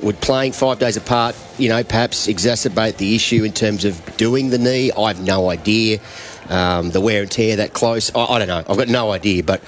would playing 5 days apart, perhaps exacerbate the issue in terms of doing the knee? I have no idea. The wear and tear that close, I don't know. I've got no idea, but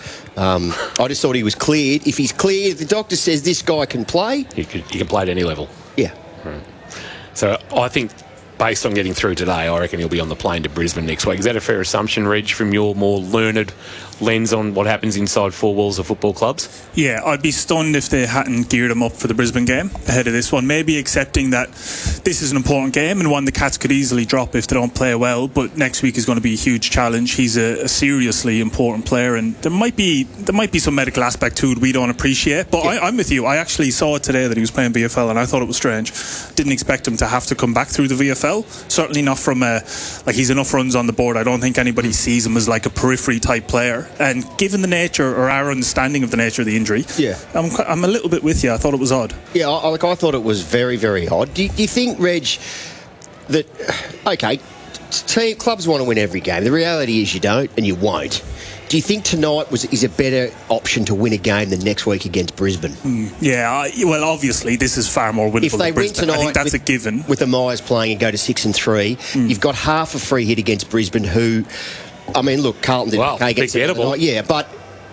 I just thought he was cleared. If he's cleared, if the doctor says this guy can play... He can play at any level. Yeah. Right. So I think, based on getting through today, I reckon he'll be on the plane to Brisbane next week. Is that a fair assumption, Reg, from your more learned lens on what happens inside four walls of football clubs? Yeah, I'd be stunned if they hadn't geared him up for the Brisbane game ahead of this one. Maybe accepting that this is an important game and one the Cats could easily drop if they don't play well, but next week is going to be a huge challenge. He's a seriously important player, and there might be some medical aspect to it we don't appreciate. But I'm with you. I actually saw it today that he was playing VFL, and I thought it was strange. Didn't expect him to have to come back through the VFL. Certainly not from he's enough runs on the board. I don't think anybody sees him as like a periphery type player. And given the nature, or our understanding of the nature of the injury, I'm a little bit with you. I thought it was odd. Yeah, I thought it was very, very odd. Do you think, Reg, that, okay, clubs want to win every game. The reality is you don't, and you won't. Do you think tonight is a better option to win a game than next week against Brisbane? Well, obviously this is far more winnable. If they win tonight, I think that's a given. With the Myers playing and go to 6-3, you've got half a free hit against Brisbane, who, I mean, look, Carlton didn't okay against them tonight. Yeah, but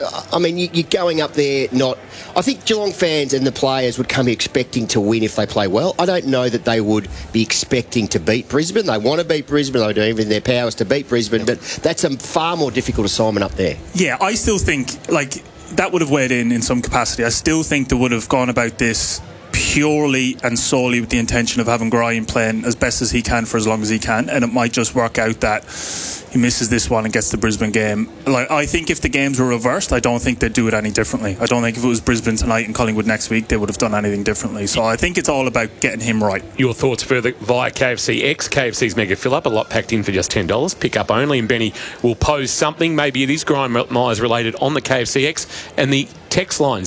I mean, you're going up there not... I think Geelong fans and the players would come expecting to win if they play well. I don't know that they would be expecting to beat Brisbane. They want to beat Brisbane. They do everything in their powers to beat Brisbane, but that's a far more difficult assignment up there. Yeah, I still think, that would have weighed in some capacity. I still think they would have gone about this purely and solely with the intention of having Graham playing as best as he can for as long as he can, and it might just work out that he misses this one and gets the Brisbane game. I think if the games were reversed, I don't think they'd do it any differently. I don't think if it was Brisbane tonight and Collingwood next week, they would have done anything differently. So I think it's all about getting him right. Your thoughts further via KFC X. KFC's Mega Fill Up, a lot packed in for just $10. Pick up only, and Benny will pose something, maybe it is Graham Myers related, on the KFC X, and the text line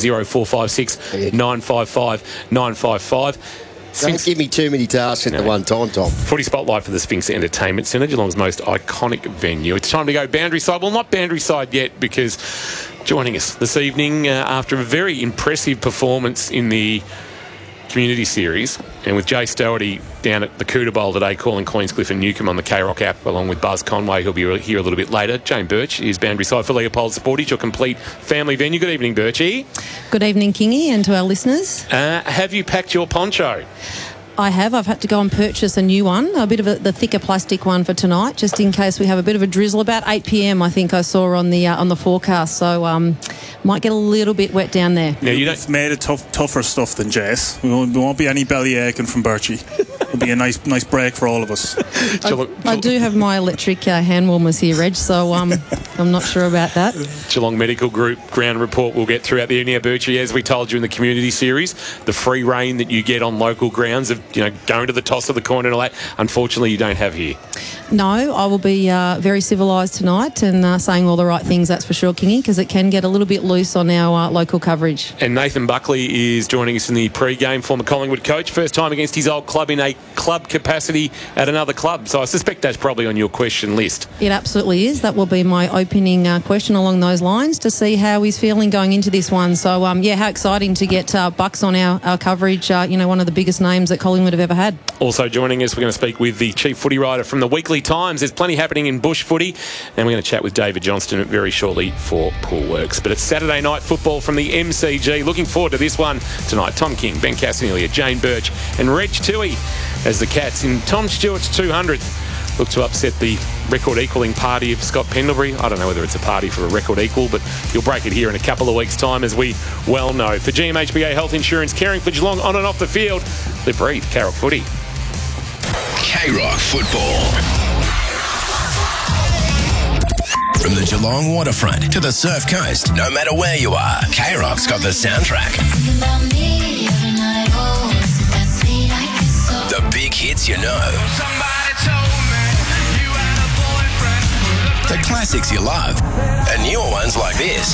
0456 955 955. Don't give me too many tasks at the one time, Tom. Footy Spotlight for the Sphinx Entertainment Centre, Geelong's most iconic venue. It's time to go boundary side. Well, not boundary side yet, because joining us this evening after a very impressive performance in the Community Series, and with Jay Stowarty down at the Cooter Bowl today calling Queenscliff and Newcombe on the K-Rock app, along with Buzz Conway, who'll be here a little bit later. Jane Birch is boundary side for Leopold Sportage, your complete family venue. Good evening, Birchie. Good evening, Kingy, and to our listeners. Have you packed your poncho? I have. I've had to go and purchase a new one, a bit of the thicker plastic one for tonight, just in case we have a bit of a drizzle. About 8 p.m, I think I saw on the forecast, so might get a little bit wet down there. Yeah, it's made of tougher stuff than Jess. We won't be any belly aching from Birchie. It'll be a nice break for all of us. I do have my electric hand warmers here, Reg, so I'm not sure about that. Geelong Medical Group ground report we'll get throughout the evening, Birchie. As we told you in the Community Series, the free reign that you get on local grounds of going to the toss of the coin and all that, unfortunately you don't have here. No, I will be very civilised tonight and saying all the right things, that's for sure, Kingy, because it can get a little bit loose on our local coverage. And Nathan Buckley is joining us in the pre-game, former Collingwood coach, first time against his old club in a club capacity at another club, so I suspect that's probably on your question list. It absolutely is. That will be my opening question along those lines, to see how he's feeling going into this one. So how exciting to get Bucks on our coverage, one of the biggest names that Collingwood have ever had. Also joining us, we're going to speak with the chief footy writer from the Weekly Times. There's plenty happening in bush footy, and we're going to chat with David Johnston very shortly for Pool Works. But it's Saturday night football from the MCG. Looking forward to this one tonight. Tom King, Ben Cassignelia, Jane Birch and Reg Toohey as the Cats in Tom Stewart's 200th look to upset the record equalling party of Scott Pendlebury. I don't know whether it's a party for a record equal, but you'll break it here in a couple of weeks' time, as we well know. For GMHBA Health Insurance, caring for Geelong on and off the field, live, breathe, K-Rock Footy. K-Rock Football. From the Geelong waterfront to the Surf Coast, no matter where you are, K-Rock's got the soundtrack. The big hits you know. The classics you love. And newer ones like this.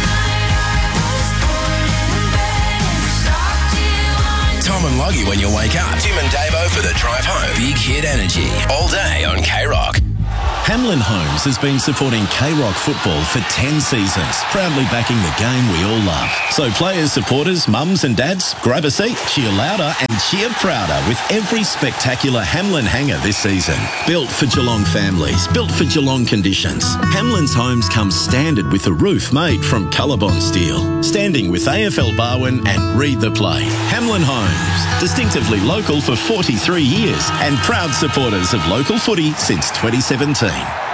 Tom and Loggy when you wake up. Tim and Davo for the drive home. Big hit energy all day on K-Rock. Hamlin Homes has been supporting K-Rock football for 10 seasons, proudly backing the game we all love. So players, supporters, mums and dads, grab a seat, cheer louder and cheer prouder with every spectacular Hamlin hangar this season. Built for Geelong families, built for Geelong conditions. Hamlin's homes come standard with a roof made from Colorbond steel. Standing with AFL Barwon and Read the Play. Hamlin Homes, distinctively local for 43 years and proud supporters of local footy since 2017.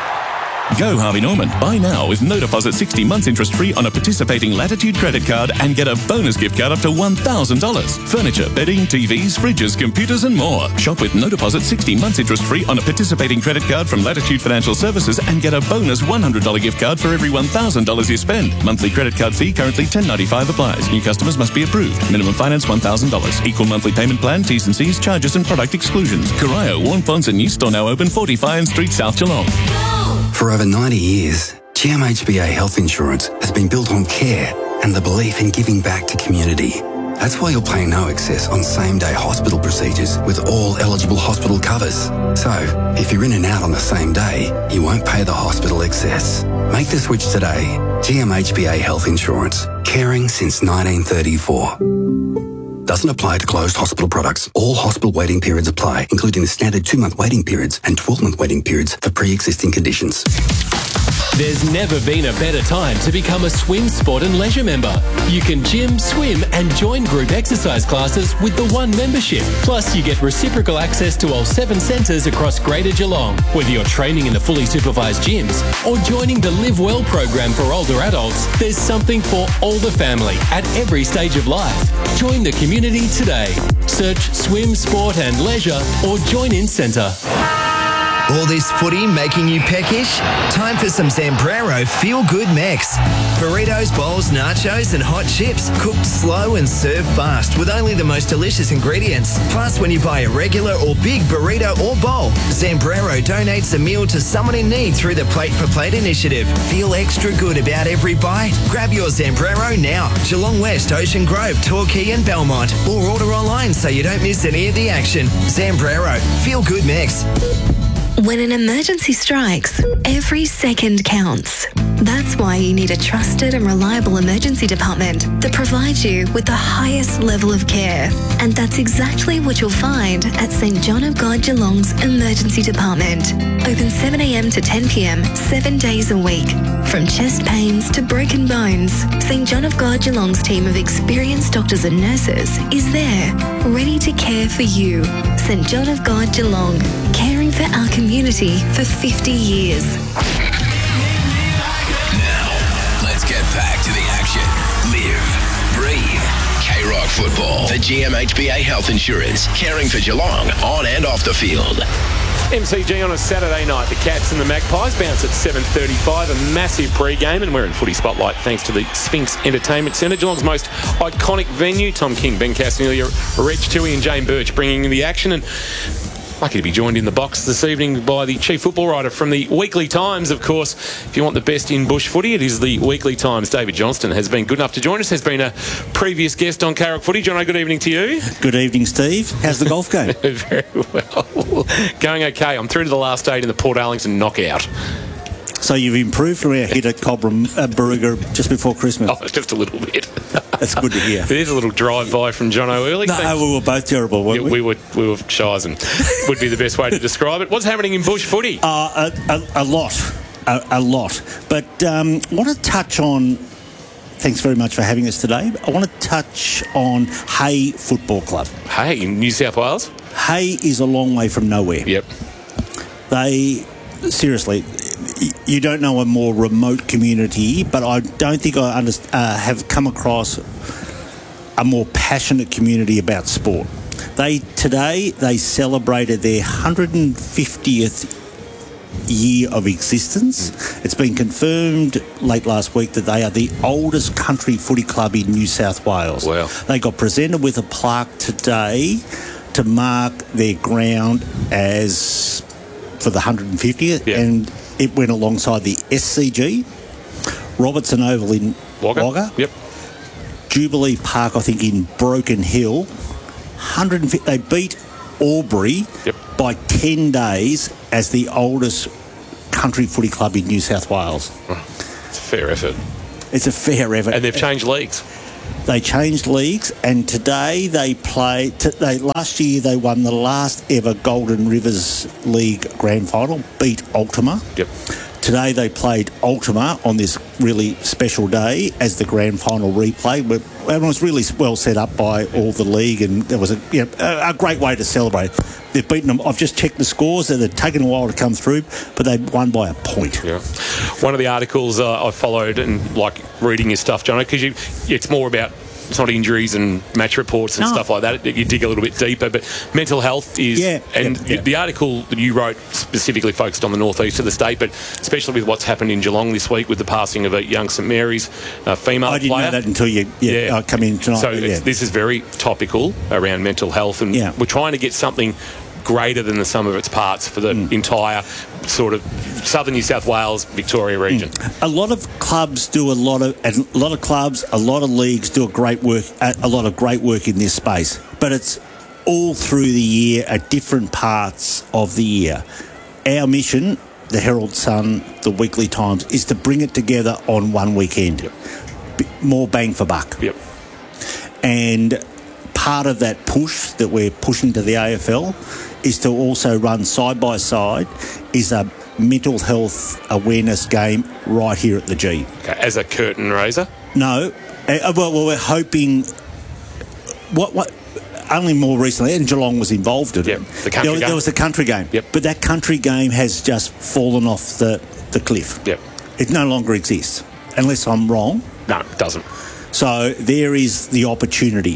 Go Harvey Norman. Buy now with no deposit 60 months interest free on a participating Latitude credit card and get a bonus gift card up to $1,000. Furniture, bedding, TVs, fridges, computers and more. Shop with no deposit 60 months interest free on a participating credit card from Latitude Financial Services and get a bonus $100 gift card for every $1,000 you spend. Monthly credit card fee currently $10.95 applies. New customers must be approved. Minimum finance $1,000. Equal monthly payment plan, T's and C's, charges and product exclusions. Corio, Warren Ponds and new store now open 40 Fine Street, South Geelong. For over 90 years, GMHBA Health Insurance has been built on care and the belief in giving back to community. That's why you'll pay no excess on same-day hospital procedures with all eligible hospital covers. So, if you're in and out on the same day, you won't pay the hospital excess. Make the switch today. GMHBA Health Insurance. Caring since 1934. Doesn't apply to closed hospital products. All hospital waiting periods apply, including the standard 2-month waiting periods and 12-month waiting periods for pre-existing conditions. There's never been a better time to become a Swim Sport and Leisure member. You can gym, swim and join group exercise classes with the One membership. Plus, you get reciprocal access to all 7 centres across Greater Geelong. Whether you're training in the fully supervised gyms or joining the Live Well program for older adults, there's something for all the family at every stage of life. Join the community today. Search Swim, Sport and Leisure or Join In Centre. All this footy making you peckish? Time for some Zambrero feel-good mix. Burritos, bowls, nachos and hot chips cooked slow and served fast with only the most delicious ingredients. Plus, when you buy a regular or big burrito or bowl, Zambrero donates a meal to someone in need through the Plate for Plate initiative. Feel extra good about every bite? Grab your Zambrero now. Geelong West, Ocean Grove, Torquay and Belmont. Or order online so you don't miss any of the action. Zambrero, feel-good mix. When an emergency strikes, every second counts. That's why you need a trusted and reliable emergency department that provides you with the highest level of care. And that's exactly what you'll find at St John of God Geelong's Emergency Department. Open 7 a.m. to 10 p.m, 7 days a week. From chest pains to broken bones, St John of God Geelong's team of experienced doctors and nurses is there, ready to care for you. St John of God Geelong, caring for our community for 50 years. Now, let's get back to the action. Live, breathe, K-Rock football. For GMHBA Health Insurance, caring for Geelong on and off the field. MCG on a Saturday night. The Cats and the Magpies bounce at 7:35. A massive pre-game, and we're in footy spotlight thanks to the Sphinx Entertainment Centre, Geelong's most iconic venue. Tom King, Ben Castanelia, Reg Toohey and Jane Birch bringing the action, and lucky to be joined in the box this evening by the chief football writer from the Weekly Times. Of course, if you want the best in bush footy, it is the Weekly Times. David Johnston has been good enough to join us, has been a previous guest on K-Rock Footy. Jono, good evening to you. Good evening, Steve. How's the golf going? Very well. Going okay. I'm through to the last 8 in the Port Arlington knockout. So you've improved from our hit at Cobram Barooga just before Christmas? Oh, just a little bit. That's good to hear. There's a little drive-by from Jono early. No, we were both terrible, weren't we? We were shizing, would be the best way to describe it. What's happening in bush footy? A lot. But I want to touch on... Thanks very much for having us today. I want to touch on Hay Football Club. Hay, in New South Wales? Hay is a long way from nowhere. Yep. They... Seriously... You don't know a more remote community, but I don't think I have come across a more passionate community about sport. Today they celebrated their 150th year of existence. It's been confirmed late last week that they are the oldest country footy club in New South Wales. Wow. They got presented with a plaque today to mark their ground as for the 150th, yeah. And it went alongside the SCG, Robertson Oval in Wagga. Yep. Jubilee Park, I think, in Broken Hill. 150. They beat Albury by 10 days as the oldest country footy club in New South Wales. It's a fair effort. It's a fair effort. And they've changed leagues. They changed leagues, and today they play. Last year they won the last ever Golden Rivers League Grand Final, beat Ultima. Yep. Today they played Ultima on this really special day as the grand final replay. It was really well set up by all the league, and there was a great way to celebrate. They've beaten them. I've just checked the scores. They've taken a while to come through, but they won by a point. Yeah. One of the articles I followed and like reading your stuff, John, because it's more about. It's not injuries and match reports and stuff like that. You dig a little bit deeper, but mental health is... The article that you wrote specifically focused on the northeast of the state, but especially with what's happened in Geelong this week with the passing of a young St Mary's female player. I didn't know that until I come in tonight. So this is very topical around mental health, and we're trying to get something greater than the sum of its parts for the entire sort of southern New South Wales, Victoria region. A lot of clubs do a lot of leagues do a lot of great work in this space, but it's all through the year at different parts of the year. Our mission, the Herald Sun, the Weekly Times, is to bring it together on one weekend. More bang for buck. Yep. And part of that push that we're pushing to the AFL is to also run side by side is a mental health awareness game right here at the G. Okay, as a curtain raiser? No. Well, we're hoping... Only more recently, and Geelong was involved in it. The country game. There was a country game. Yep. But that country game has just fallen off the cliff. Yep. It no longer exists, unless I'm wrong. No, it doesn't. So there is the opportunity.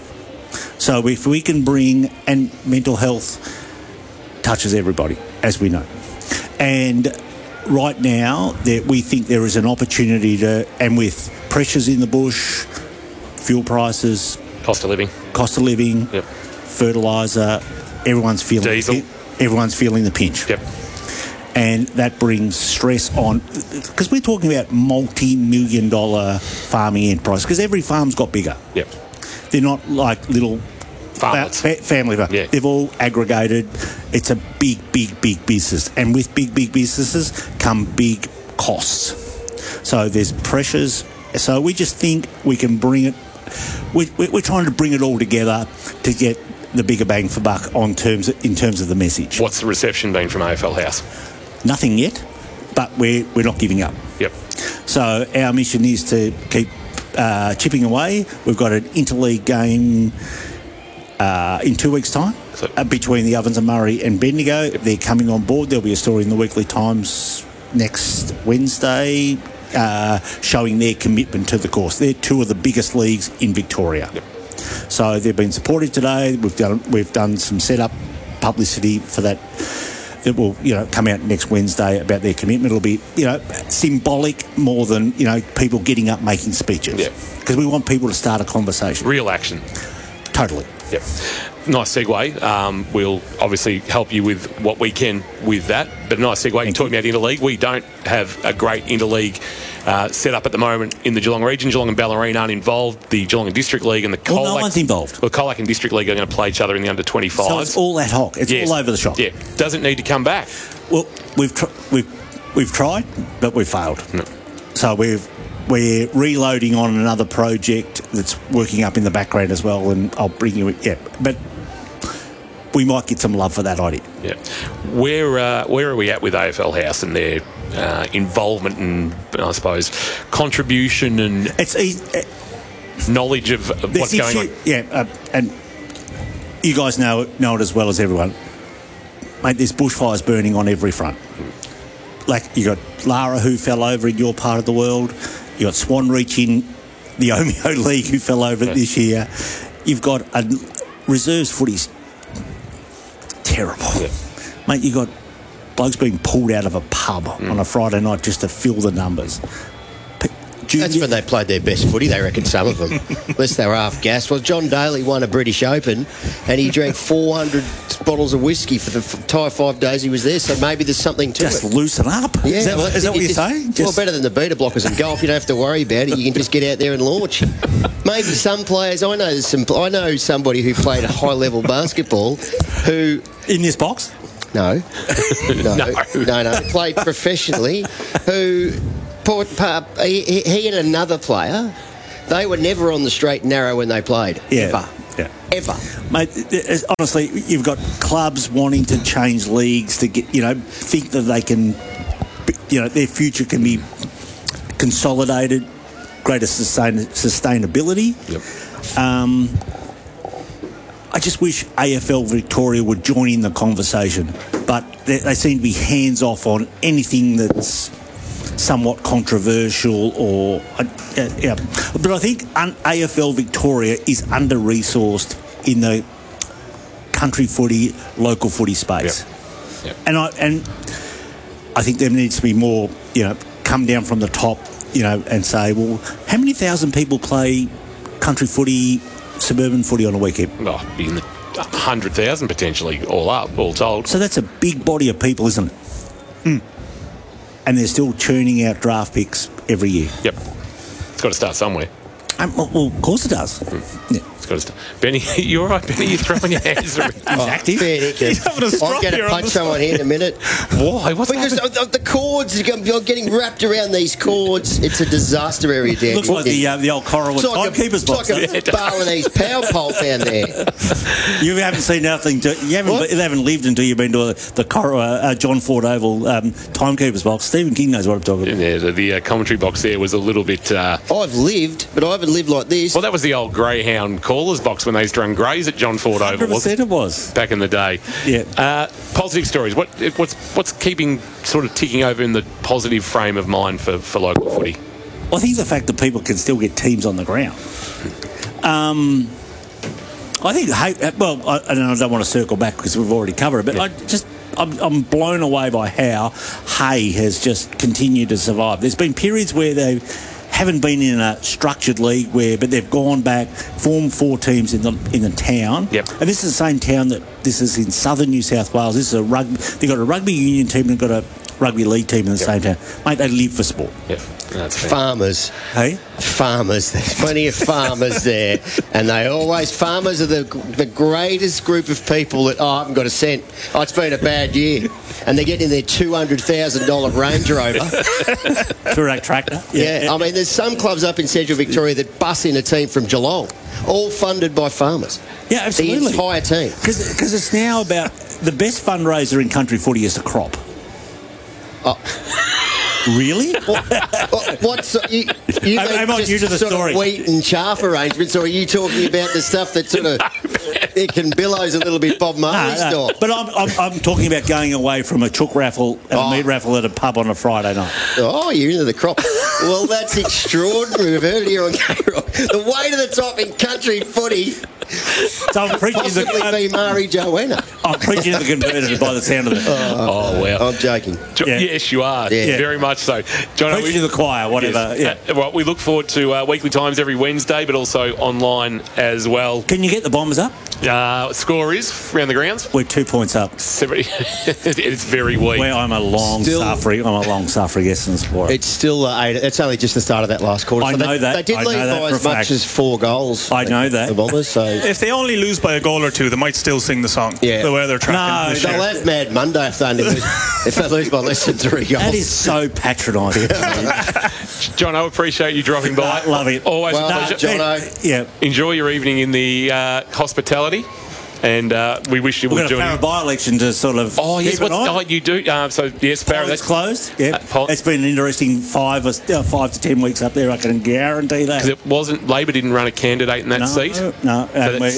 So if we can bring... And mental health touches everybody, as we know. And right now, we think there is an opportunity to... And with pressures in the bush, fuel prices... Cost of living, fertiliser, everyone's feeling... Diesel. Everyone's feeling the pinch. Yep. And that brings stress on... Because we're talking about multi-million-dollar farming enterprise, because every farm's got bigger. Yep. They're not like little... family farm. Yeah. They've all aggregated. It's a big, big, big business. And with big, big businesses come big costs. So there's pressures. So we just think we can bring it... We're trying to bring it all together to get the bigger bang for buck in terms of the message. What's the reception been from AFL House? Nothing yet, but we're not giving up. Yep. So our mission is to keep chipping away. We've got an interleague game in 2 weeks' time between the Ovens and Murray and Bendigo. Yep. They're coming on board. There'll be a story in the Weekly Times next Wednesday showing their commitment to the course. They're two of the biggest leagues in Victoria. Yep. So they've been supportive today. We've done some setup publicity for that will come out next Wednesday about their commitment. It'll be symbolic more than people getting up making speeches. Because we want people to start a conversation. Real action. Totally. Yep. Nice segue. We'll obviously help you with what we can with that. But a nice segue. You're talking about interleague. We don't have a great interleague set up at the moment in the Geelong region. Geelong and Ballerine aren't involved. The Geelong and District League and the Colac... no one's involved. Well, Colac and District League are going to play each other in the under-25s. So it's all ad hoc. It's all over the shop. Yeah. Doesn't need to come back. Well, we've tried, but we've failed. No. So we're reloading on another project that's working up in the background as well, and I'll bring you... Yeah, but we might get some love for that idea. Yeah. Where are we at with AFL House and their involvement and, I suppose, contribution and knowledge of what's going on? Yeah, and you guys know it as well as everyone. Mate, there's bushfires burning on every front. Like, you got Lara, who fell over in your part of the world. You got Swanreach in the Omeo League, who fell over this year. You've got a reserves footy's terrible. Yeah. Mate, you got blokes being pulled out of a pub on a Friday night just to fill the numbers. That's when they played their best footy, they reckon, some of them. Unless they were half-gassed. Well, John Daly won a British Open and he drank 400 bottles of whiskey for the entire 5 days he was there, so maybe there's something to it. Just loosen up? Yeah, is that what you're saying? Well, better than the beta blockers in golf. You don't have to worry about it. You can just get out there and launch. Maybe some players... I know somebody who played a high-level basketball who... In this box? No. No. Played professionally, who... He and another player They were never on the straight and narrow when they played. Ever. Yeah. Ever. Mate, honestly, you've got clubs wanting to change leagues to get, think that they can, their future can be consolidated, greater sustainability. Yep. I just wish AFL Victoria would join in the conversation, but they seem to be hands off on anything that's somewhat controversial or but I think AFL Victoria is under-resourced in the country footy, local footy space. Yep. And I think there needs to be more, come down from the top, and say, well, how many thousand people play country footy, suburban footy on a weekend? Well, in the 100,000 potentially, all told. So that's a big body of people, isn't it? Mm. And they're still churning out draft picks every year. Yep. It's got to start somewhere. Well, of course it does. Yeah. It's got to start. Benny, you all right, Benny? You're throwing your hands around. He's active. I'm going to punch someone here in a minute. Why? What's because the cords, you're getting wrapped around these cords. It's a disaster area down Looks like the old Coralwood timekeeper's box. It's like a Balinese power pole down there. You haven't seen nothing. You haven't lived until you've been to the John Ford Oval timekeeper's box. Stephen King knows what I'm talking about. Yeah, the commentary box there was a little bit... I've lived, but I haven't lived like this. Well, that was the old greyhound caller's box when they used to run greys at John Ford Oval. 100% it was. Back in the day. Yeah. Positive stories. What's keeping sort of ticking over in the positive frame of mind for local footy? Well, I think the fact that people can still get teams on the ground. I think, I don't want to circle back because we've already covered it, but I'm blown away by how Hay has just continued to survive. There's been periods where they haven't been in a structured league but they've gone back, formed 4 teams in the town. Yep. And this is the same town this is in southern New South Wales. This is they've got a rugby union team and they've got a rugby league team in the same town. Mate, they live for sport. Yeah. That's farmers. Hey? Farmers. There's plenty of farmers there. And farmers are the greatest group of people that, I haven't got a cent. It's been a bad year. And they're getting their $200,000 Range Rover. Touareg tractor. Yeah. I mean, there's some clubs up in Central Victoria that bus in a team from Geelong, all funded by farmers. Yeah, absolutely. The entire team. Because it's now about the best fundraiser in country footy is the crop. Really? What's you am I new to the story? Of wheat and chaff arrangements, or are you talking about the stuff that sort of it can billows a little bit Bob Marley style? But I'm talking about going away from a chook raffle and a meat raffle at a pub on a Friday night. Oh, you're into the crop. Well, that's extraordinary. We've heard it here on K-Rock. The way to the top in country footy. So I'm preaching possibly be Mari Joanna. I'm preaching the converted by the sound of it. Oh, wow. I'm joking. Yes, you are. Yeah. Very much so. John, preaching to the choir, whatever. Yes. Well, we look forward to Weekly Times every Wednesday, but also online as well. Can you get the Bombers up? Score is around the grounds. We're 2 points up. It's very weak. I'm a long suffering yes in the sport. It's still 8. It's only just the start of that last quarter. I know that. They did lead by as much as 4 goals. I know that. The Bombers. So if they only lose by a goal or 2, they might still sing the song. Yeah. The way they're tracking. No, they'll have Mad Monday if they lose by less than 3 goals. That is so patronising. John, I appreciate you dropping by. Love it. Always a pleasure. Jono. Yeah. Enjoy your evening in the hospitality. And we wish you would join. We've got a Farrer by-election to sort of. Oh yes, you do. So yes, Farrer. That's closed. Yeah, it's been an interesting 5 to 10 weeks up there. I can guarantee that. Because it wasn't Labor didn't run a candidate in that seat. No,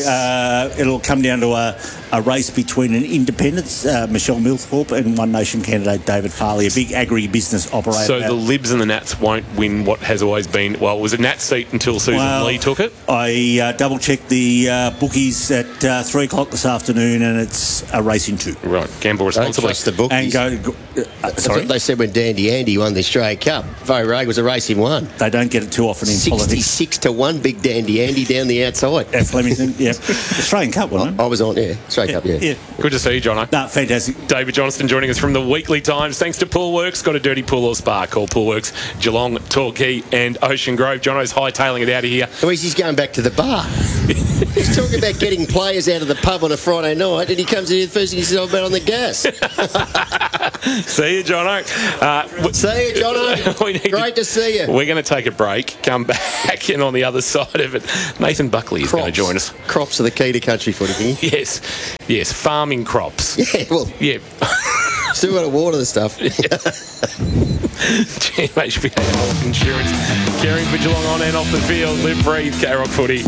it'll come down to a race between an independent Michelle Millthorpe and One Nation candidate David Farley, a big agri-business operator. So the Libs and the Nats won't win what has always been. Well, it was a Nat seat until Susan Lee took it. I double-checked the bookies at 3 o'clock this afternoon, and it's a race in 2. Right, gamble responsibly. Don't trust the bookies. And sorry, they said when Dandy Andy won the Australia Cup. Vogue was a race in 1. They don't get it too often in politics. 66-1, big Dandy Andy down the outside. At Flemington, yeah. Australian Cup, wasn't it? I was on, Australia Cup, yeah. Good to see you, Jono. No, fantastic. David Johnston joining us from the Weekly Times. Thanks to Poolworks. Got a dirty pool or spa? Call Poolworks, Geelong, Torquay and Ocean Grove. Jono's hightailing it out of here. He's going back to the bar. He's talking about getting players out of the pub on a Friday night, and he comes in here first and he says, I've been on the gas. See you, Jono. See you, Jono. Great to see you. We're going to take a break, come back, and on the other side of it, Nathan Buckley is going to join us. Crops are the key to country footy. Yes, farming crops. Yeah, well, yeah. Still got to water the stuff. GMHBA Health Insurance, caring for Geelong on and off the field. Live, breathe, K-Rock footy.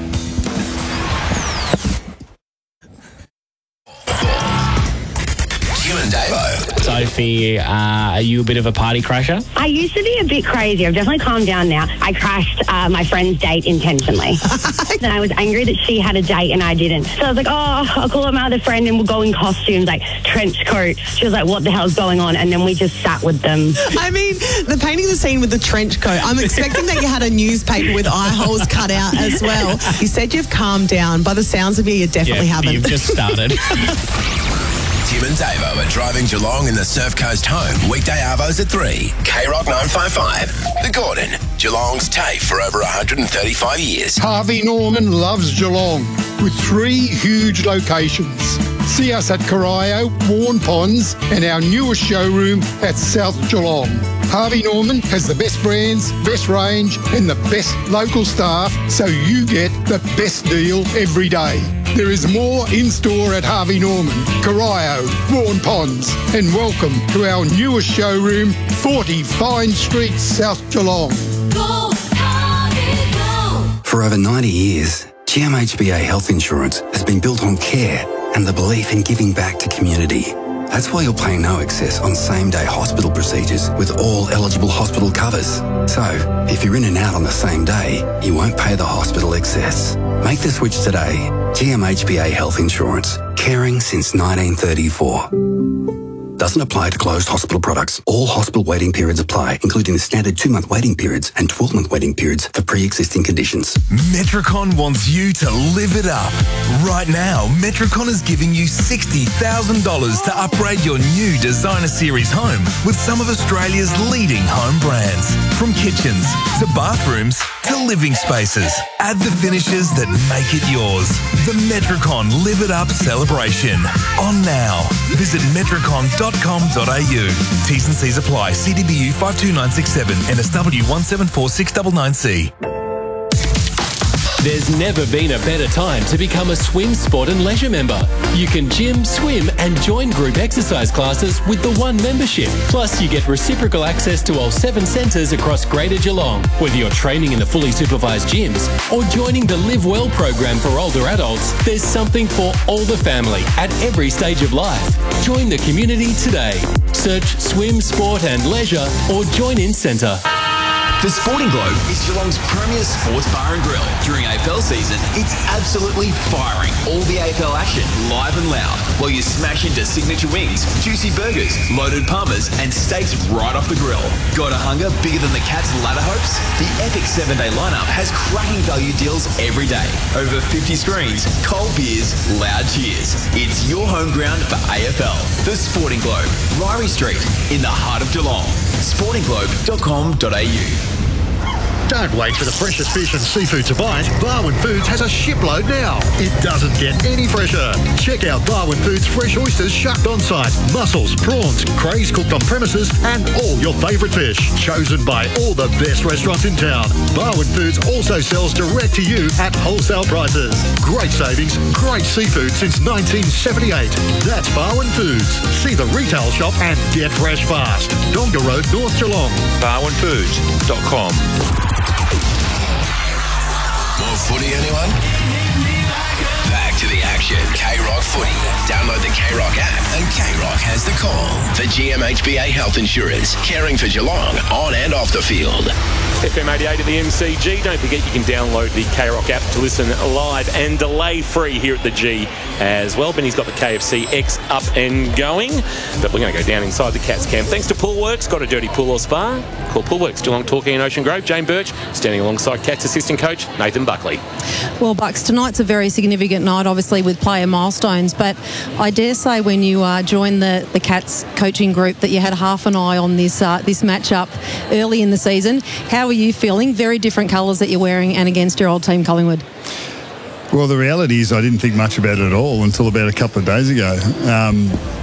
Sophie, are you a bit of a party crasher? I used to be a bit crazy. I've definitely calmed down now. I crashed my friend's date intentionally. And I was angry that she had a date and I didn't. So I was like, I'll call up my other friend and we'll go in costumes, like trench coat. She was like, what the hell's going on? And then we just sat with them. I mean, the painting the scene with the trench coat, I'm expecting that you had a newspaper with eye holes cut out as well. You said you've calmed down. By the sounds of you definitely haven't. You've just started. Tim and Davo are driving Geelong in the Surf Coast home. Weekday arvos at 3. K-Rock 955. The Gordon. Geelong's TAFE for over 135 years. Harvey Norman loves Geelong with 3 huge locations. See us at Corio, Warren Ponds and our newest showroom at South Geelong. Harvey Norman has the best brands, best range and the best local staff, so you get the best deal every day. There is more in store at Harvey Norman, Corio, Warren Ponds, and welcome to our newest showroom, 40 Fine Street, South Geelong. Go, Harvey, go. For over 90 years, GMHBA Health Insurance has been built on care and the belief in giving back to community. That's why you're paying no excess on same-day hospital procedures with all eligible hospital covers. So, if you're in and out on the same day, you won't pay the hospital excess. Make the switch today. GMHBA Health Insurance. Caring since 1934. Doesn't apply to closed hospital products. All hospital waiting periods apply, including the standard 2-month waiting periods and 12-month waiting periods for pre-existing conditions. Metricon wants you to live it up. Right now, Metricon is giving you $60,000 to upgrade your new Designer Series home with some of Australia's leading home brands. From kitchens to bathrooms to living spaces. Add the finishes that make it yours. The Metricon Live It Up celebration. On now. Visit metricon.com.au. T's and C's apply. CDBU 52967 NSW 1746999C. There's never been a better time to become a Swim Sport and Leisure member. You can gym, swim and join group exercise classes with the One membership. Plus, you get reciprocal access to all 7 centres across Greater Geelong. Whether you're training in the fully supervised gyms or joining the Live Well program for older adults, there's something for all the family at every stage of life. Join the community today. Search Swim Sport and Leisure or Join In Centre. The Sporting Globe is Geelong's premier sports bar and grill. During AFL season, it's absolutely firing all the AFL action live and loud while you smash into signature wings, juicy burgers, loaded parmas and steaks right off the grill. Got a hunger bigger than the Cats' ladder hopes? The epic 7-day lineup has cracking value deals every day. Over 50 screens, cold beers, loud cheers. It's your home ground for AFL. The Sporting Globe, Ryrie Street, in the heart of Geelong. sportingglobe.com.au. Don't wait for the freshest fish and seafood to bite. Barwon Foods has a shipload now. It doesn't get any fresher. Check out Barwon Foods fresh oysters shucked on site, mussels, prawns, crays cooked on premises, and all your favourite fish. Chosen by all the best restaurants in town. Barwon Foods also sells direct to you at wholesale prices. Great savings, great seafood since 1978. That's Barwon Foods. See the retail shop and get fresh fast. Donga Road, North Geelong. BarwonFoods.com. More footy, anyone? Back to the action. K-Rock footy. Download the K-Rock app and K-Rock has the call. For GMHBA Health Insurance. Caring for Geelong on and off the field. FM 88 at the MCG. Don't forget you can download the K-Rock app to listen live and delay free here at the G as well. Benny's got the KFC X up and going. But we're going to go down inside the Cats camp. Thanks to Poolworks. Got a dirty pool or spa? Call Poolworks. Geelong, Torquay and Ocean Grove. Jane Birch standing alongside Cats assistant coach Nathan Buckley. Well, Bucks, tonight's a very significant night, obviously, with player milestones. But I dare say when you joined the Cats coaching group that you had half an eye on this matchup early in the season. How are you feeling? Very different colours that you're wearing and against your old team, Collingwood. Well, the reality is I didn't think much about it at all until about a couple of days ago.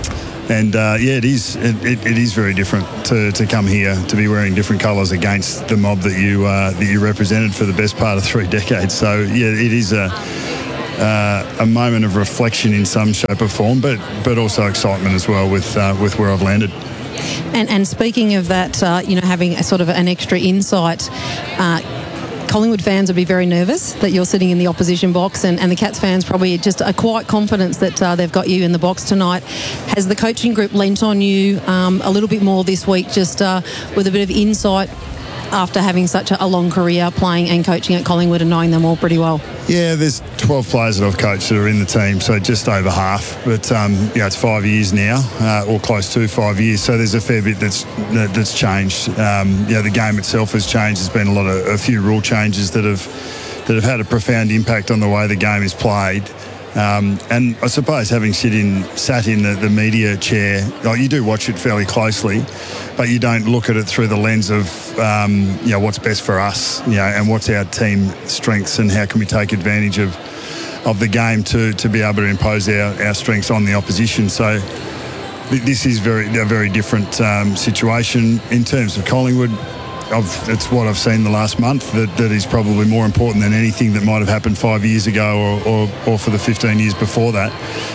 it is very different to come here to be wearing different colours against the mob that you represented for the best part of 3 decades. So yeah, it is a moment of reflection in some shape or form, but also excitement as well with where I've landed. And speaking of that, having a sort of an extra insight. Collingwood fans would be very nervous that you're sitting in the opposition box, and the Cats fans probably just are quite confident that they've got you in the box tonight. Has the coaching group lent on you a little bit more this week, just with a bit of insight after having such a long career playing and coaching at Collingwood and knowing them all pretty well? Yeah, there's 12 players that I've coached that are in the team, so just over half. But it's 5 years now, or close to 5 years. So there's a fair bit that's changed. The game itself has changed. There's been a few rule changes that have had a profound impact on the way the game is played. And I suppose having sat in the media chair, you do watch it fairly closely, but you don't look at it through the lens of what's best for us, and what's our team strengths and how can we take advantage of the game to be able to impose our strengths on the opposition. So this is a very different situation in terms of Collingwood. It's what I've seen the last month that is probably more important than anything that might have happened 5 years ago or for the 15 years before that.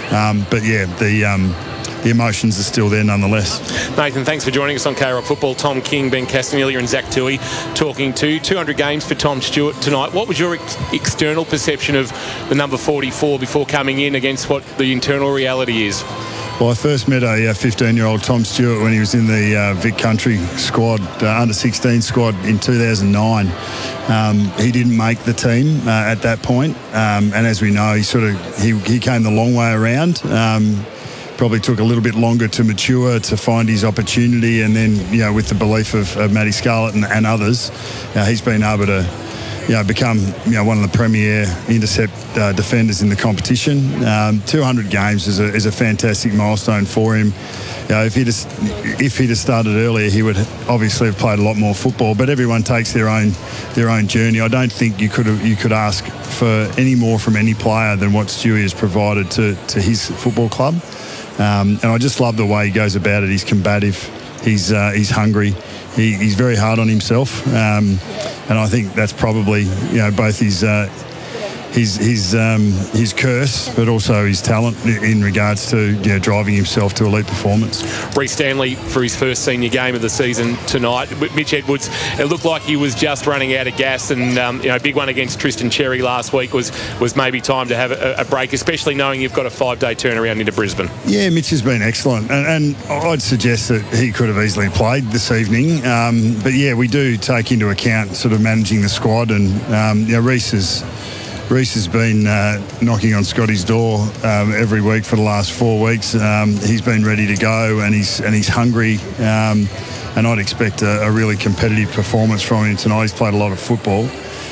The emotions are still there nonetheless. Nathan, thanks for joining us on K-Rock Football. Tom King, Ben Castanilla and Zach Toohey talking to 200 games for Tom Stewart tonight. What was your external perception of the number 44 before coming in against what the internal reality is? Well, I first met a 15-year-old Tom Stewart when he was in the Vic Country squad, under-16 squad in 2009. He didn't make the team at that point, and as we know, he came the long way around. Probably took a little bit longer to mature, to find his opportunity, and then with the belief of Matty Scarlett and others, he's been able to become one of the premier intercept defenders in the competition. 200 games is a fantastic milestone for him. If he'd have started earlier, he would obviously have played a lot more football. But everyone takes their own journey. I don't think you could ask for any more from any player than what Stewie has provided to his football club. And I just love the way he goes about it. He's combative. He's hungry. He's very hard on himself, and I think that's probably both his curse, but also his talent in regards to driving himself to elite performance. Reece Stanley for his first senior game of the season tonight. Mitch Edwards, it looked like he was just running out of gas, and big one against Tristan Cherry last week was maybe time to have a break, especially knowing you've got a 5-day turnaround into Brisbane. Yeah, Mitch has been excellent, and I'd suggest that he could have easily played this evening. But yeah, we do take into account sort of managing the squad, and Reece has been knocking on Scotty's door every week for the last 4 weeks. He's been ready to go, and he's hungry. And I'd expect a really competitive performance from him tonight. He's played a lot of football.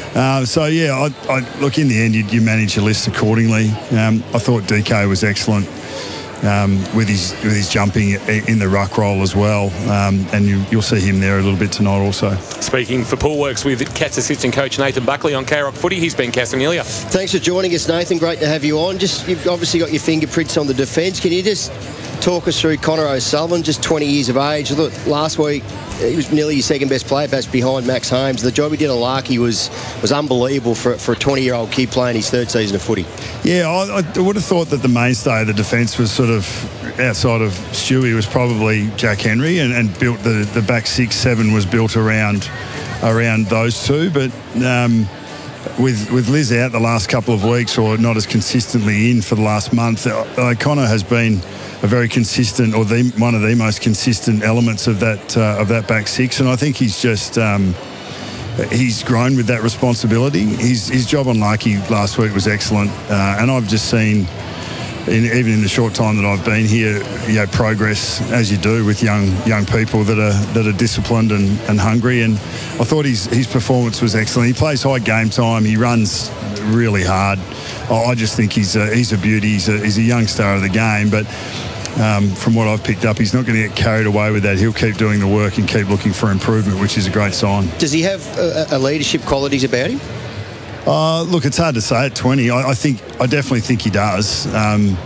I look, in the end, you manage your list accordingly. I thought DK was excellent with his jumping in the ruck role as well, and you'll see him there a little bit tonight also. Speaking for Paul Works with Cats assistant coach Nathan Buckley on K-Rock Footy. He's been Castanilla. Thanks for joining us, Nathan. Great to have you on. You've obviously got your fingerprints on the defence. Can you just talk us through Connor O'Sullivan, just 20 years of age? Look, last week he was nearly your second best player, perhaps behind Max Holmes. The job he did at Larkey was unbelievable for a 20-year-old kid playing his third season of footy. Yeah, I would have thought that the mainstay of the defence was sort of outside of Stewie was probably Jack Henry, and built the back 6-7 was built around those two. But with Liz out the last couple of weeks, or not as consistently in for the last month, Connor has been a very consistent, or one of the most consistent elements of that back six, and I think he's just he's grown with that responsibility. His job on Larkey last week was excellent, and I've just seen, even in the short time that I've been here, progress as you do with young people that are disciplined and hungry. And I thought his performance was excellent. He plays high game time. He runs really hard. I just think he's a beauty. He's a young star of the game, but from what I've picked up, he's not going to get carried away with that. He'll keep doing the work and keep looking for improvement, which is a great sign. Does he have leadership qualities about him? Look, it's hard to say at 20. I definitely think he does.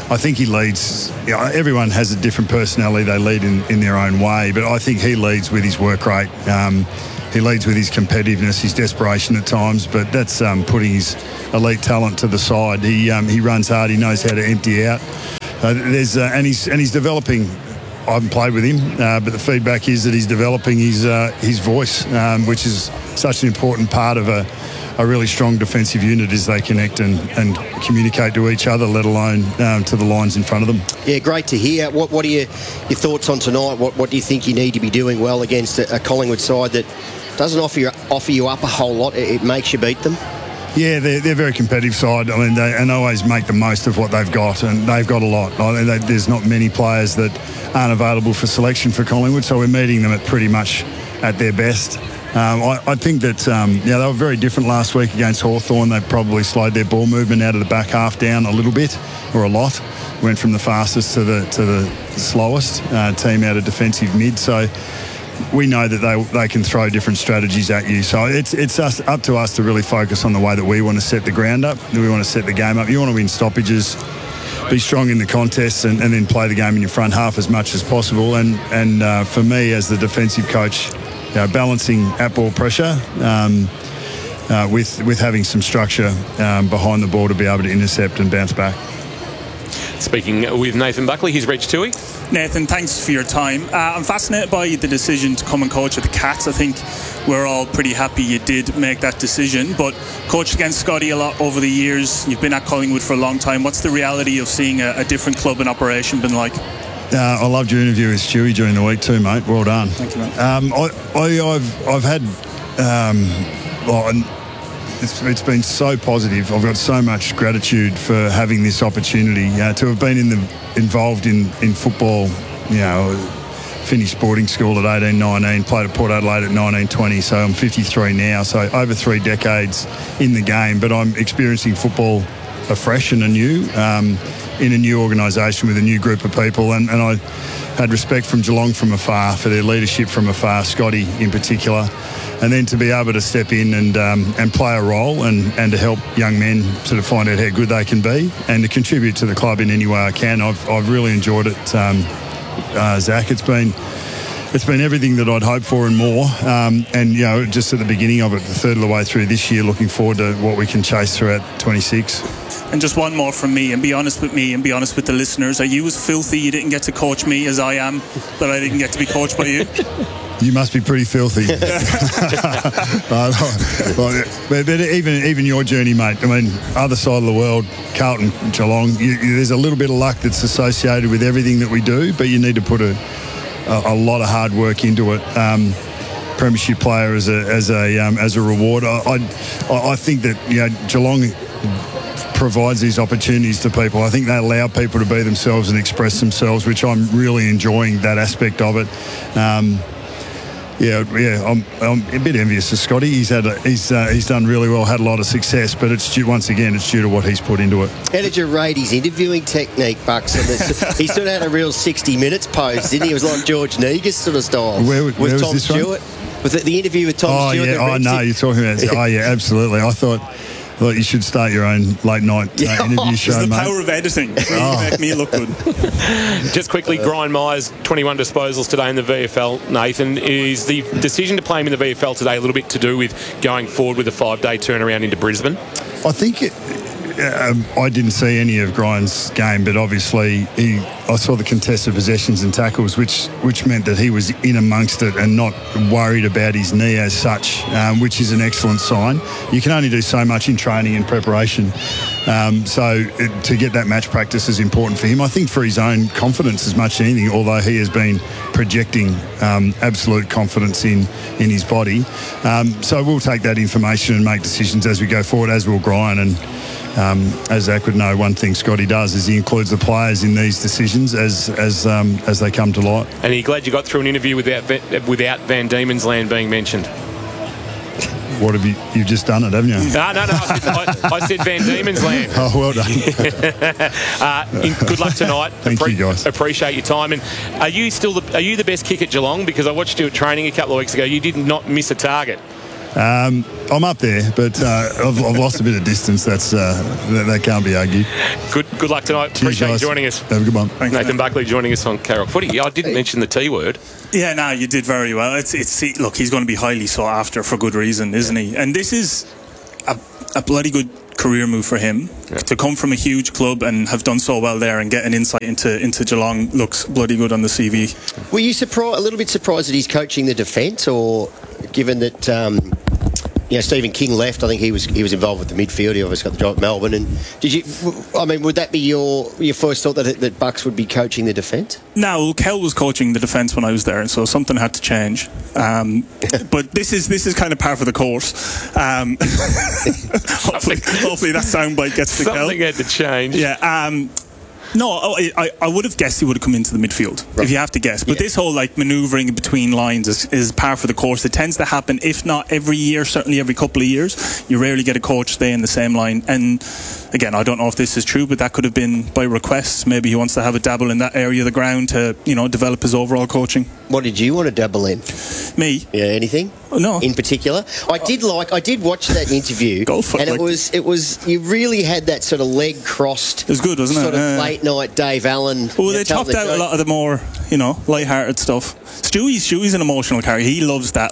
I think he leads. Everyone has a different personality. They lead in their own way, but I think he leads with his work rate. He leads with his competitiveness, his desperation at times, but that's putting his elite talent to the side. He runs hard. He knows how to empty out. And he's developing. I haven't played with him, but the feedback is that he's developing his voice, which is such an important part of a really strong defensive unit as they connect and communicate to each other, let alone to the lines in front of them. Yeah, great to hear. What are your thoughts on tonight? What do you think you need to be doing well against a Collingwood side that doesn't offer you up a whole lot? It makes you beat them. Yeah, they're a very competitive side. I mean, they always make the most of what they've got, and they've got a lot. There's not many players that aren't available for selection for Collingwood, so we're meeting them at pretty much at their best. I think that they were very different last week against Hawthorn. They probably slowed their ball movement out of the back half down a little bit, or a lot. Went from the fastest to the slowest team out of defensive mid. So we know that they can throw different strategies at you. So it's up to us to really focus on the way that we want to set the ground up. We want to set the game up. You want to win stoppages, be strong in the contests, and then play the game in your front half as much as possible. And for me, as the defensive coach, balancing at-ball pressure with having some structure behind the ball to be able to intercept and bounce back. Speaking with Nathan Buckley, here's Reg Toohey. Nathan, thanks for your time. I'm fascinated by the decision to come and coach at the Cats. I think we're all pretty happy you did make that decision, but coached against Scotty a lot over the years. You've been at Collingwood for a long time. What's the reality of seeing a different club in operation been like? I loved your interview with Stewie during the week too, mate. Well done. Thank you, mate. I've had... It's been so positive. I've got so much gratitude for having this opportunity to have been involved in football. Finished sporting school at 18, 19, played at Port Adelaide at 19, 20, so I'm 53 now, so over 3 decades in the game, but I'm experiencing football afresh and anew in a new organisation with a new group of people, and I had respect from Geelong from afar, for their leadership from afar, Scotty in particular. And then to be able to step in and play a role and to help young men sort of find out how good they can be and to contribute to the club in any way I can. I've really enjoyed it, Zach. It's been everything that I'd hoped for and more. And just at the beginning of it, the third of the way through this year, looking forward to what we can chase throughout 26. And just one more from me, and be honest with me and be honest with the listeners. Are you as filthy you didn't get to coach me as I am, that I didn't get to be coached by you? You must be pretty filthy. But even your journey, mate. I mean, other side of the world, Carlton, Geelong. There's a little bit of luck that's associated with everything that we do, but you need to put a lot of hard work into it. Premiership player as a reward. I think that Geelong provides these opportunities to people. I think they allow people to be themselves and express themselves, which I'm really enjoying that aspect of it. I'm a bit envious of Scotty. He's done really well, had a lot of success, but it's due to what he's put into it. How did you rate his interviewing technique, Bucks? He sort of had a real 60 minutes pose, didn't he? It was like George Negus sort of style. Where was Tom this Stewart? Was it the interview with Tom Stewart? Yeah, no, you're talking about. Oh yeah, absolutely. I thought you should start your own late night interview show, it's the mate. power of editing. Make me look good. Just quickly, Brian Myers, 21 disposals today in the VFL. Nathan, is the decision to play him in the VFL today a little bit to do with going forward with a 5-day turnaround into Brisbane? I think I didn't see any of Grimes' game, but obviously I saw the contested possessions and tackles, which meant that he was in amongst it and not worried about his knee as such, which is an excellent sign. You can only do so much in training and preparation, so to get that match practice is important for him. I think for his own confidence as much as anything, although he has been projecting absolute confidence in his body. So we'll take that information and make decisions as we go forward, as will Brian. And as Zach would know, one thing Scotty does is he includes the players in these decisions as they come to light. And are you glad you got through an interview without Van Diemen's Land being mentioned? What have you've just done it, haven't you? No. I said Van Diemen's Land. Oh, well done. Good luck tonight. Thank you, guys. Appreciate your time. And are you the best kick at Geelong? Because I watched you at training a couple of weeks ago. You did not miss a target. I'm up there, but I've lost a bit of distance. That can't be argued. Good luck tonight. Cheers, Appreciate guys. you joining us. Have a good one. Thanks, Nathan Buckley joining us on K-Rock Footy. Yeah, I didn't mention the T word. Yeah, no, you did very well. Look, he's going to be highly sought after for good reason, isn't he? And this is a bloody good career move for him to come from a huge club and have done so well there and get an insight into Geelong looks bloody good on the CV. Were you a little bit surprised that he's coaching the defence, or given that Stephen King left? I think he was involved with the midfield. He obviously got the job at Melbourne. And would that be your first thought that Bucks would be coaching the defence? No, Kel was coaching the defence when I was there, and so something had to change. But this is kind of par for the course. Hopefully that soundbite gets to Kel. Something had to change. Yeah. No, I would have guessed he would have come into the midfield, if you have to guess. But this whole manoeuvring between lines is par for the course. It tends to happen, if not every year, certainly every couple of years. You rarely get a coach stay in the same line. And again, I don't know if this is true, but that could have been by request. Maybe he wants to have a dabble in that area of the ground to, develop his overall coaching. What did you want to dabble in? Me? Yeah, anything? No. In particular? I did watch that interview. Go for it. And it was you really had that sort of leg crossed. It was good, wasn't sort it? of late night Dave Allen. Well, they chopped out a lot of the more, light-hearted stuff. Stewie's an emotional character. He loves that,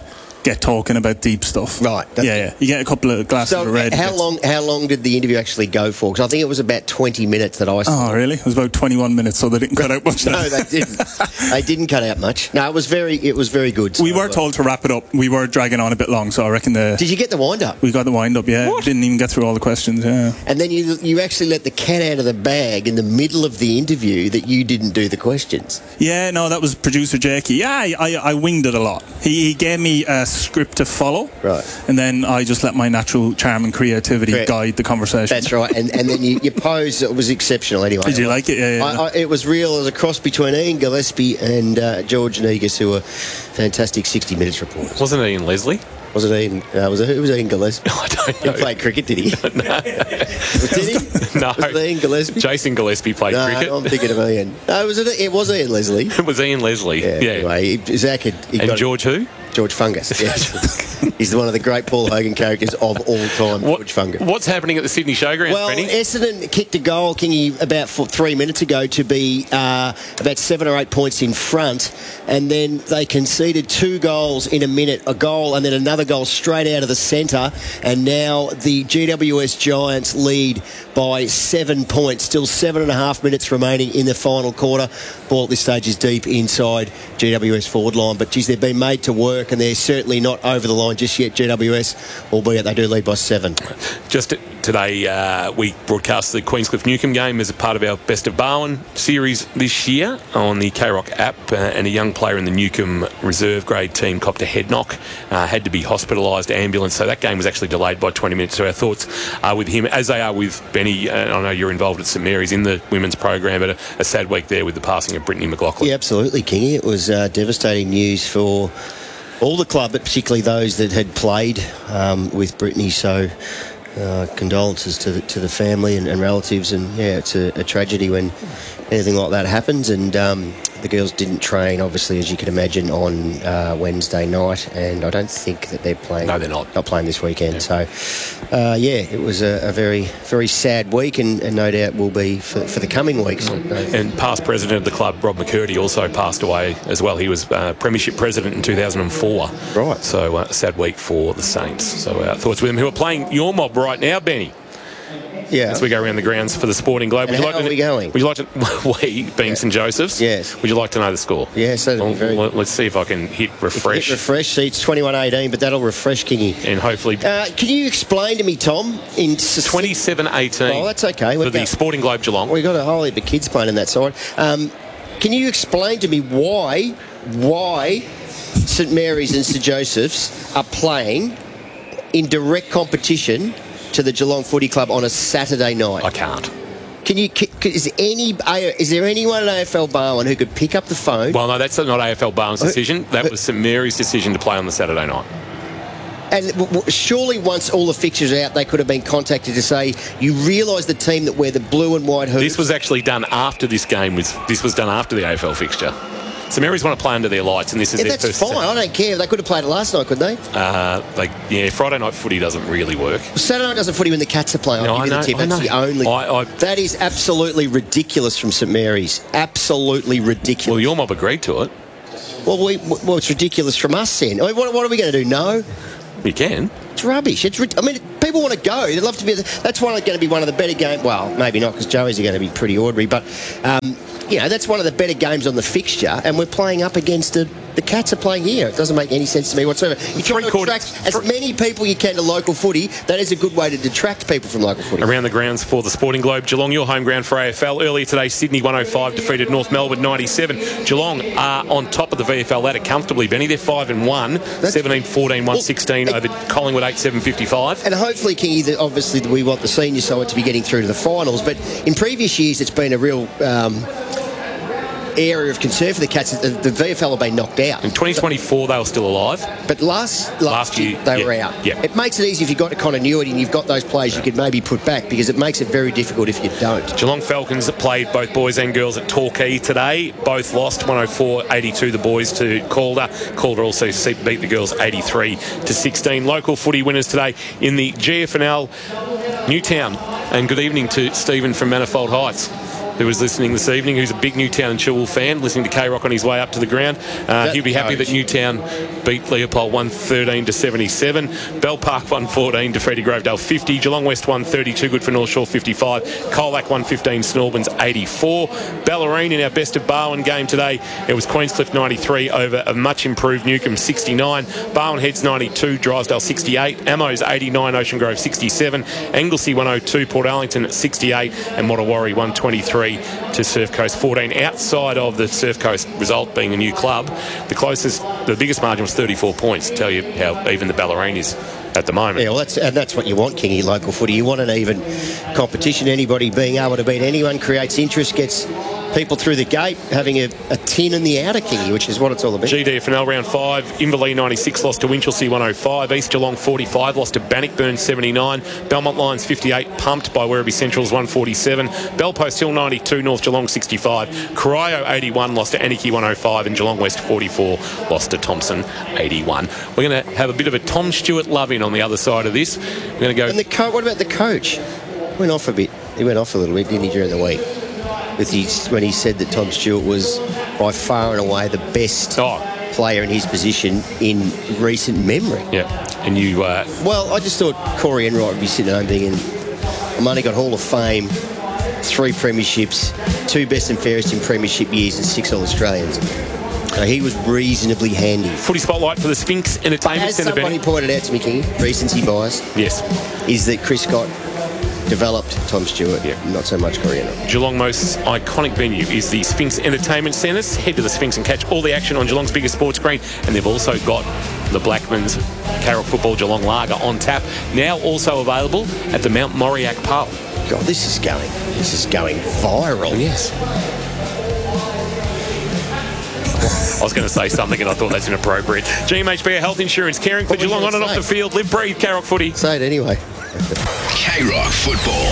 get talking about deep stuff. Right. Yeah. You get a couple of glasses of red. How long did the interview actually go for? Because I think it was about 20 minutes that I saw. Oh, really? It was about 21 minutes, so they didn't cut out much. No, they didn't. They didn't cut out much. No, it was very good. We were told to wrap it up. We were dragging on a bit long, so I reckon Did you get the wind-up? We got the wind-up, yeah. What? We didn't even get through all the questions, yeah. And then you actually let the cat out of the bag in the middle of the interview that you didn't do the questions. Yeah, no, that was producer Jakey. Yeah, I winged it a lot. He gave me a script to follow. Right. And then I just let my natural charm and creativity guide the conversation. That's right. And then your pose, it was exceptional anyway. Did you like it? Yeah. It was real. It was a cross between Ian Gillespie and George Negus, who were fantastic 60 Minutes reporters. Wasn't Ian Leslie? Was it Ian? Who was Ian Gillespie? I don't know. He played cricket, did he? No. Did he? No. Was it Ian Gillespie? Jason Gillespie played cricket. No, I'm thinking of Ian. No, it was Ian Leslie. It was Ian Leslie. Yeah. Anyway, Zach had George who? George Fungus. Yes. He's one of the great Paul Hogan characters of all time, George Fungus. What's happening at the Sydney Showgrounds, Well, Benny? Essendon kicked a goal, Kingy, about 3 minutes ago to be about 7 or 8 points in front, and then they conceded 2 goals in a minute, a goal and then another goal straight out of the centre, and now the GWS Giants lead by 7 points. Still 7.5 minutes remaining in the final quarter. Ball at this stage is deep inside GWS forward line, but geez, they've been made to work, and they're certainly not over the line just yet, GWS, albeit they do lead by 7. Just today, we broadcast the Queenscliff Newcombe game as a part of our Best of Barwon series this year on the K-Rock app, and a young player in the Newcombe reserve grade team copped a head knock, had to be hospitalised, ambulance, so that game was actually delayed by 20 minutes. So our thoughts are with him, as they are with Benny. I know you're involved at St Mary's in the women's program, but a sad week there with the passing of Brittany McLaughlin. Yeah, absolutely, Kingy. It was devastating news for all the club, but particularly those that had played with Brittany. So condolences to the family and relatives, and yeah, it's a tragedy when anything like that happens. And the girls didn't train, obviously, as you can imagine, on Wednesday night, and I don't think that they're playing. No, they're not playing this weekend. Yeah. So it was a very, very sad week, and no doubt will be for the coming weeks. And past president of the club, Rob McCurdy, also passed away as well. He was premiership president in 2004. Right. So a sad week for the Saints. So our thoughts with them, who are playing your mob right now, Benny. Yeah. As we go around the grounds for the Sporting Globe. And how are we going? Would you like to... We, being St Joseph's? Yes. Would you like to know the score? Yes, that'd be very... Let's see if I can hit refresh. Hit refresh. See, it's 21-18, but that'll refresh, Kingy. And hopefully... can you explain to me, Tom, in... 27-18. Oh, that's okay. For the Sporting Globe Geelong. We've got a whole heap of kids playing on that side. Can you explain to me why St Mary's and St Joseph's are playing in direct competition to the Geelong Footy Club on a Saturday night? I can't. Is there anyone at AFL Barwon who could pick up the phone? Well, no, that's not AFL Barwon's decision. That was St Mary's decision to play on the Saturday night. And surely once all the fixtures are out, they could have been contacted to say, you realise the team that wear the blue and white hoops... This was actually done after this game. This was done after the AFL fixture. St Mary's want to play under their lights, and this is their that's first. Fine. I don't care. They could have played it last night, couldn't they? Friday night footy doesn't really work. Saturday night doesn't footy when the Cats are playing. I'll give you the tip. That's the only. That is absolutely ridiculous from St Mary's. Absolutely ridiculous. Well, your mob agreed to it. Well, it's ridiculous from us then. I mean, what are we going to do? No. You can. It's rubbish. People want to go. They'd love to be. That's going to be one of the better games. Well, maybe not because Joey's are going to be pretty ordinary. But that's one of the better games on the fixture, and we're playing up against the Cats are playing here. It doesn't make any sense to me whatsoever. You try to attract as many people you can to local footy. That is a good way to detract people from local footy. Around the grounds for the Sporting Globe, Geelong, your home ground for AFL. Earlier today, Sydney 105 defeated North Melbourne 97. Geelong are on top of the VFL ladder comfortably, Benny. They're 5-1, 17-14, 116 over Collingwood 8-7-55. And hopefully, Kingy, obviously we want the senior side to be getting through to the finals, but in previous years it's been a real area of concern for the Cats. The VFL have been knocked out. In 2024 they were still alive, but last year they were out. Yeah. It makes it easy if you've got a continuity and you've got those players you could maybe put back, because it makes it very difficult if you don't. Geelong Falcons played both boys and girls at Torquay today. Both lost 104-82 the boys to Calder. Calder also beat the girls 83-16. Local footy winners today in the GFNL, Newtown. And good evening to Stephen from Manifold Heights, who was listening this evening, who's a big Newtown and Chilwell fan, listening to K-Rock on his way up to the ground. He'll be happy that Newtown beat Leopold 113-77. Bell Park 114 to Freddie Grovedale 50. Geelong West 132, good for North Shore 55. Colac 115, Snorbans 84. Ballerine in our best of Barwon game today, it was Queenscliff 93 over a much improved Newcombe 69. Barwon Heads 92, Drysdale 68. Amos 89, Ocean Grove 67. Anglesey 102, Port Arlington 68, and Mottawarri 123 to Surf Coast 14. Outside of the Surf Coast result being a new club, the biggest margin was 34 points. Tell you how even the Ballerine is at the moment. Yeah, well, that's what you want, Kingy, local footy. You want an even competition. Anybody being able to beat anyone creates interest, gets people through the gate, having a tin in the outer, Kingy, which is what it's all about. GDFNL round 5, Inverleigh 96 lost to Winchelsea 105, East Geelong 45 lost to Bannockburn 79, Belmont Lions 58 pumped by Werribee Centrals 147, Bellpost Hill 92, North Geelong 65, Corio 81 lost to Anarchy 105, and Geelong West 44 lost to Thompson 81. We're going to have a bit of a Tom Stewart love-in on the other side of this. We're going to go... And what about the coach? Went off a bit. He went off a little bit, didn't he, during the week? When he said that Tom Stewart was by far and away the best player in his position in recent memory. Yeah, and you... Well, I just thought Corey Enright would be sitting at home thinking, I'm only got Hall of Fame, 3 premierships, 2 best and fairest in premiership years, and 6 All-Australians. So he was reasonably handy. Footy spotlight for the Sphinx Entertainment Centre. As somebody pointed out to me, King, recency bias. Yes. Is that Chris Scott developed Tom Stewart, not so much Corey Enright. Geelong's most iconic venue is the Sphinx Entertainment Centre. Head to the Sphinx and catch all the action on Geelong's biggest sports screen. And they've also got the Blackmans Carroll Football Geelong Lager on tap, now also available at the Mount Moriac Pub. God, this is going viral. Yes. I was going to say something and I thought that's inappropriate. GMHB Health Insurance, caring for Geelong on and off the field. Live, breathe, K-Rock footy. Say it anyway. K-Rock football.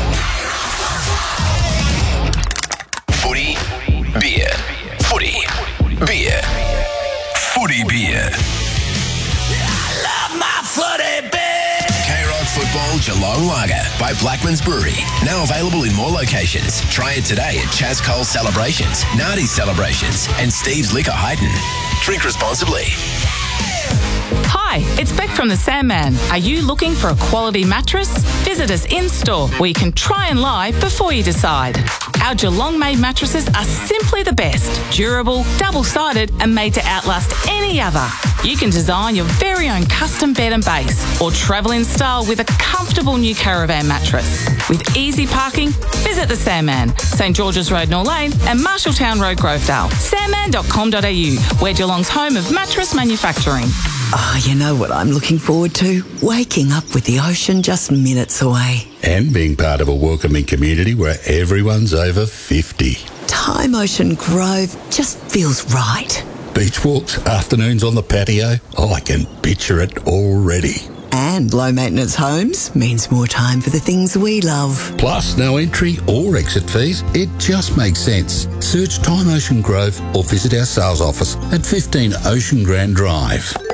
Footy, beer. Footy, beer. Footy, beer. I love my footy beer. K-Rock football Geelong Lager by Blackman's Brewery. Now available in more locations. Try it today at Chaz Cole Celebrations, Nardi's Celebrations, and Steve's Liquor Heighton. Drink responsibly. Hi, it's Beck from the Sandman. Are you looking for a quality mattress? Visit us in-store where you can try and lie before you decide. Our Geelong-made mattresses are simply the best. Durable, double-sided and made to outlast any other. You can design your very own custom bed and base or travel in style with a comfortable new caravan mattress. With easy parking, visit the Sandman, St George's Road, North Lane and Marshalltown Road, Grovedale. Sandman.com.au, where Geelong's home of mattress manufacturing. Oh, you know what I'm looking forward to? Waking up with the ocean just minutes away. And being part of a welcoming community where everyone's over 50. Time Ocean Grove just feels right. Beach walks, afternoons on the patio. Oh, I can picture it already. And And low maintenance homes means more time for the things we love. Plus, no entry or exit fees. It just makes sense. Search Time Ocean Grove or visit our sales office at 15 Ocean Grand Drive.